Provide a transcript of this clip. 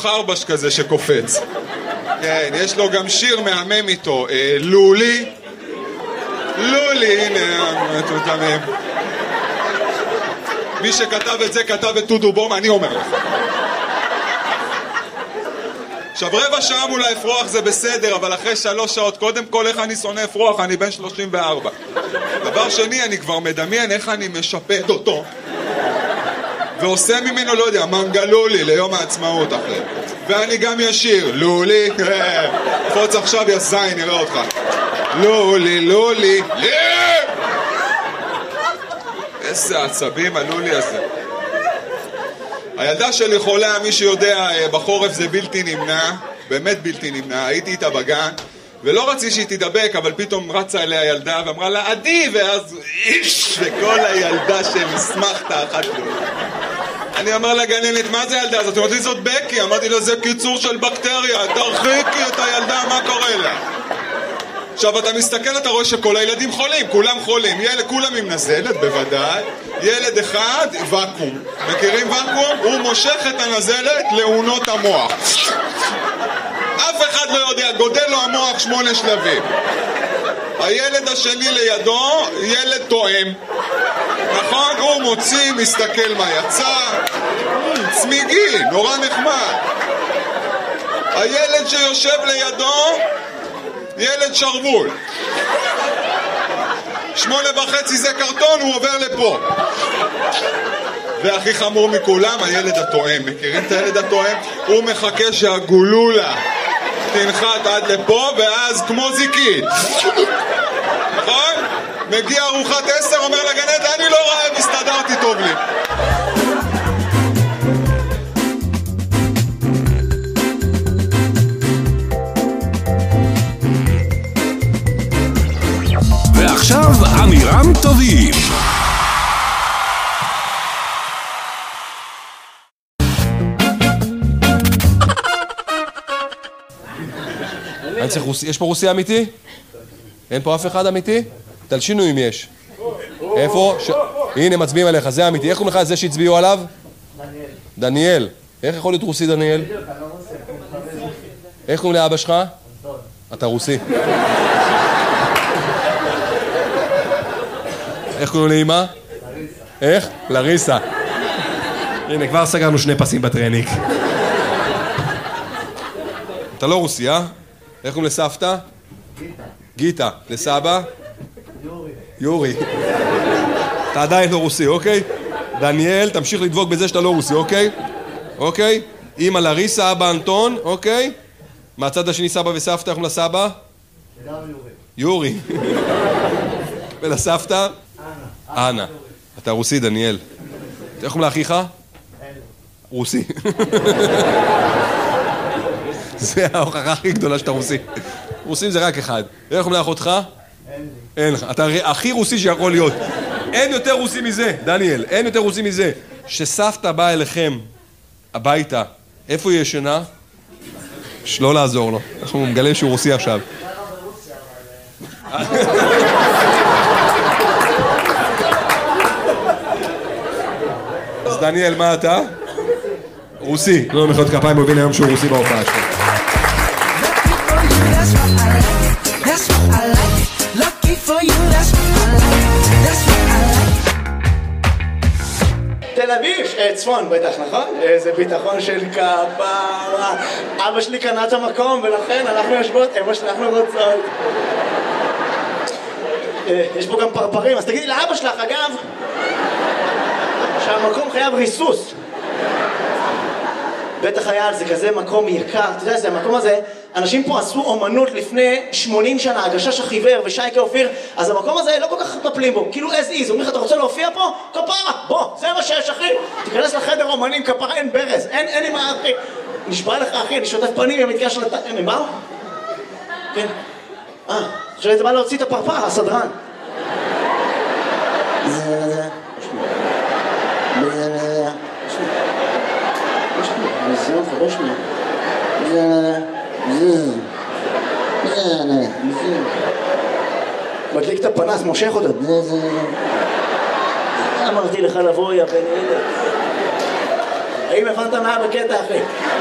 חרבש כזה שקופץ. כן, יש לו גם שיר מהמם איתו, לולי. לולי, הנה, תותמים. מי שכתב את זה כתב את טודו בום, אני אומר לך. עכשיו רבע שעה מול האפרוח זה בסדר, אבל אחרי 3 שעות, קודם כל איך אני שונא אפרוח, אני בן 34. דבר שני, אני כבר מדמיין איך אני משפט אותו ועושה ממנו, לא יודע, מנגלולי ליום העצמאות אחרי. ואני גם ישיר, לולי, קפוץ עכשיו יא זין, נראה אותך. לולי, לולי, איזה עצבים הלולי הזה. הילדה שלי חולה, מי שיודע, בחורף זה בלתי נמנע, באמת בלתי נמנע. הייתי איתה בגן, ולא רציתי שהיא תדבק, אבל פתאום רצה אליה ילדה ואמרה לה, עדי, ואז איש, וכל הילדה שנשמחת אחת לו. אני אמר לגננת, מה זה ילדה הזאת? אמרתי, זאת בקי. אמרתי לה, זה קיצור של בקטריה, תרחיקי את הילדה, מה קורה לה? עכשיו אתה מסתכל, אתה רואה שכל הילדים חולים, כולם חולים, כולם עם נזלת בוודאי, ילד אחד, וקום. מכירים וקום? הוא מושך את הנזלת לעונות המוח. אף אחד לא יודע, גודל לו המוח 8 שלבים. הילד השני לידו, ילד תואם. נכון? הוא מוציא, מסתכל מה יצא, צמיגי, נורא נחמד. הילד שיושב לידו, ילד שרבול. 8:30 זה קרטון, הוא עובר לפה. והכי חמור מכולם, הילד התואם. מכירים את הילד התואם? הוא מחכה שהגולולה תנחת עד לפה, ואז כמו זיקית. נכון? מגיע ארוחת 10, אומר לגננת, אני לא רעב, הסתדרתי טוב לי. ועכשיו אמירם טובים. יש פה רוסי אמיתי? אין פה אף אחד אמיתי? תלשינו אם יש. איפה? הנה מצביעים עליך, זה אמיתי. איך קוראים לך זה שהצביעו עליו? דניאל. איך יכול להיות רוסי דניאל? איך קוראים לאבא שלך? אתה רוסי. איך קוראים לאמא? איך? לריסה. הנה, כבר סגרנו 2 פסים בטרניק. אתה לא רוסי, אה? איך קוראים לסבתא? גיטה. לסבא? יורי. אתה עדיין לא רוסי, אוקיי? דניאל, תמשיך לדבוק בזה שאתה לא רוסי, אוקיי? אוקיי? אמא לריסה, אבא אנטון, אוקיי? מהצד השני סבא וסבתא, איך קוראים לסבא? יורי. ולסבתא? אנה. אתה רוסי, דניאל. איך קוראים לאחיך? רוסי. זה ההוכחה הכי גדולה שאתה רוסי. רוסים זה רק אחד. איך קוראים לאחותך? אין לך. אתה הכי רוסי שיכול להיות. אין יותר רוסי מזה, דניאל. אין יותר רוסי מזה. שסבתא באה אליכם הביתה, איפה היא ישנה? לא לעזור לו. אנחנו מגלים שהוא רוסי עכשיו. אז דניאל, מה אתה? רוסי. לא מחיאות כפיים, הוא הבין היום שהוא רוסי בהופעה שלו. תל אביב, צפון בטח, נכון? איזה ביטחון של כפרה. אבא שלי קנה את המקום ולכן אנחנו יושבות איפה שאנחנו רוצות. יש פה גם פרפרים, אז תגידי לאבא שלך אגב שהמקום חייב ריסוס. בטח חייל, זה כזה מקום יקר, אתה יודע, זה המקום הזה, אנשים פה עשו אומנות לפני 80 שנה, הגשש החיוור ושייקה אופיר, אז המקום הזה לא כל כך מטפלים בו, כאילו as is, אומרים לך, אתה רוצה להופיע פה? כפרה, בוא, זה מה שיש אחי, תיכנס לחדר אומנים, כפרה, אין ברז, אין עם אחי, נשבע לך אחי, אני שוטף פנים, המתקע של הם באו? כן, עכשיו אתה בא להוציא את הפרפר, הסדרן. מדליק את הפנס, מושך אותה. אמרתי לך לבוא יא בן ילד. האם הבנת מה בקטע אחי?